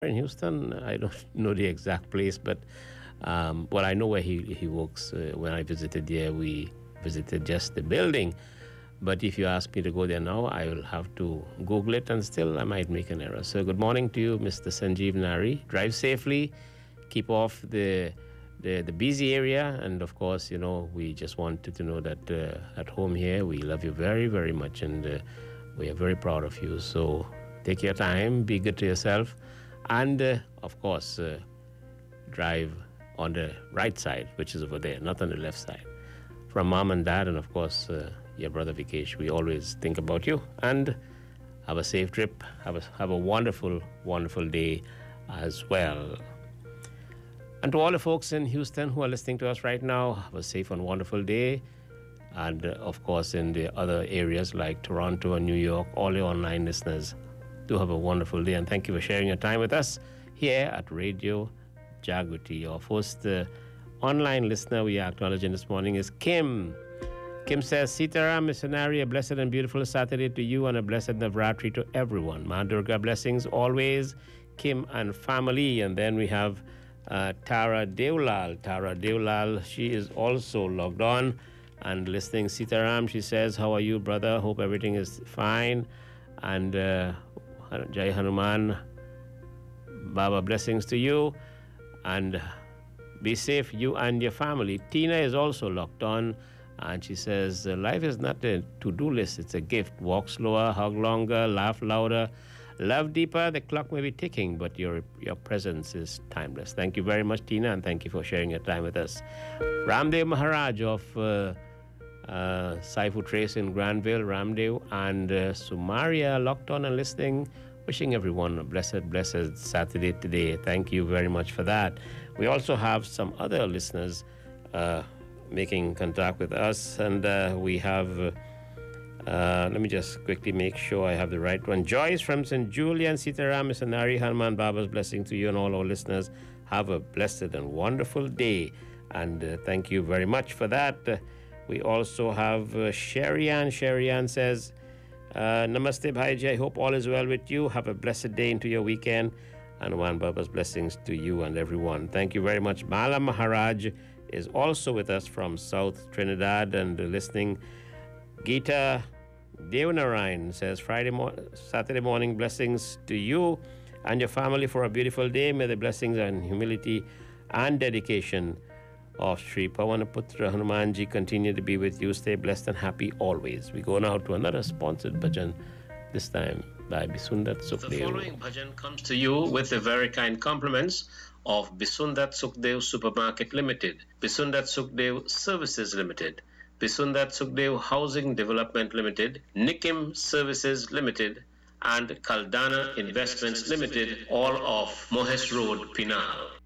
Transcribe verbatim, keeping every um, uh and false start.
in Houston. I don't know the exact place, but um, well, I know where he he works. Uh, when I visited there, we visited just the building. But if you ask me to go there now, I will have to Google it, and still I might make an error. So good morning to you, Mister Sanjeev Nari. Drive safely, keep off the the, the busy area, and of course, you know, we just wanted to know that uh, at home here we love you very, very much, and uh, we are very proud of you. So take your time, be good to yourself, and uh, of course, uh, drive on the right side, which is over there, not on the left side. From mom and dad, and of course, uh, your brother Vikesh, we always think about you. And have a safe trip. Have a, have a wonderful, wonderful day as well. And to all the folks in Houston who are listening to us right now, have a safe and wonderful day. And uh, of course, in the other areas like Toronto and New York, all the online listeners, do have a wonderful day. And thank you for sharing your time with us here at Radio Jagriti. Our first uh, online listener we are acknowledging this morning is Kim. Kim says, Sitaram Missionary, a blessed and beautiful Saturday to you and a blessed Navratri to everyone. Ma Durga blessings always, Kim and family. And then we have uh, Tara Deulal. Tara Deulal, she is also logged on and listening. Sitaram, she says, how are you, brother? Hope everything is fine. And uh, Jai Hanuman, Baba blessings to you. And be safe, you and your family. Tina is also locked on. And she says, life is not a to-do list, it's a gift. Walk slower, hug longer, laugh louder, love deeper. The clock may be ticking, but your your presence is timeless. Thank you very much, Tina, and thank you for sharing your time with us. Ramdev Maharaj of uh, uh, Saifu Trace in Granville, Ramdev, and uh, Sumaria locked on and listening. Wishing everyone a blessed, blessed Saturday today. Thank you very much for that. We also have some other listeners uh, making contact with us, and uh, we have, uh, uh, let me just quickly make sure I have the right one. Joyce from Saint Julian, Sitaram, Missionary Hanuman Baba's blessing to you and all our listeners. Have a blessed and wonderful day, and uh, thank you very much for that. Uh, we also have uh, Sherian. Sherian says, uh, Namaste Bhaiji, I hope all is well with you. Have a blessed day into your weekend, and one Baba's blessings to you and everyone. Thank you very much. Mala Maharaj is also with us from South Trinidad and listening. Geeta Devanarayan says, Friday mo- Saturday morning blessings to you and your family for a beautiful day. May the blessings and humility and dedication of Sri Pavanaputra Hanumanji continue to be with you. Stay blessed and happy always. We go now to another sponsored bhajan, this time by Bisundat Sukhdev. The following bhajan comes to you with the very kind compliments of Bisundat Sukhdev Supermarket Limited, Bisundat Sukhdev Services Limited, Bisundat Sukhdev Housing Development Limited, Nikim Services Limited, and Kaldana Investments Limited, all of Mohes Road, Pinal.